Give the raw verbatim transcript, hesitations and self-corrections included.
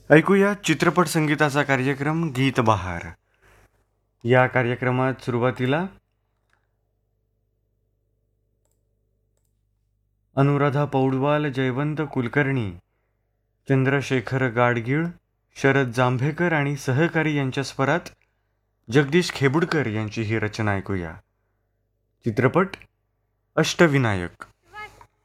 ऐकूया चित्रपट संगीताचा कार्यक्रम गीत बहार. या कार्यक्रमात सुरुवातीला अनुराधा पौडवाल, जयवंत कुलकर्णी, चंद्रशेखर गाडगीळ, शरद जांभेकर आणि सहकारी यांच्या स्वरात जगदीश खेबुडकर यांची ही रचना ऐकूया. चित्रपट अष्टविनायक.